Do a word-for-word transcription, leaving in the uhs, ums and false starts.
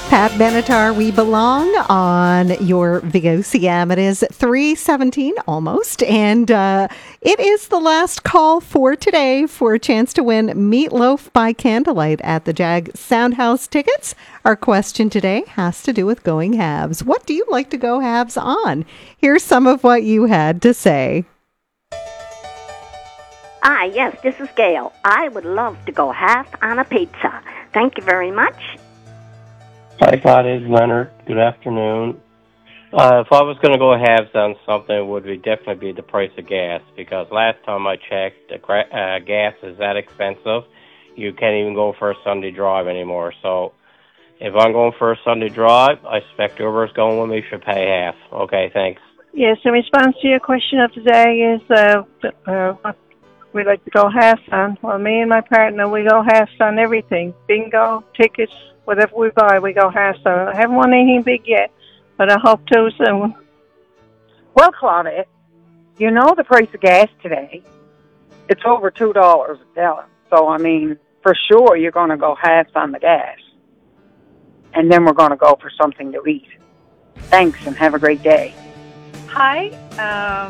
Pat Benatar, We Belong on your Vigo C M. It is three seventeen almost, and uh, it is the last call for today for a chance to win Meatloaf by Candlelight at the Jag Soundhouse tickets. Our question today has to do with going halves. What do you like to go halves on? Here's some of what you had to say. Ah, yes, this is Gail. I would love to go half on a pizza. Thank you very much. Hi, Pat. It's Leonard. Good afternoon. Uh, if I was going to go halves on something, it would be definitely be the price of gas, because last time I checked, the gra- uh, gas is that expensive, you can't even go for a Sunday drive anymore. So if I'm going for a Sunday drive, I expect whoever's going with me should pay half. Okay, thanks. Yes, in response to your question of the day is uh, uh, what we like to go halves on. Well, me and my partner, we go halves on everything. Bingo, tickets, whatever we buy, we go halves on. I haven't won anything big yet, but I hope to soon. Well, Claudette, you know the price of gas today. It's over two dollars a gallon. So, I mean, for sure you're going to go halves on the gas. And then we're going to go for something to eat. Thanks, and have a great day. Hi. Um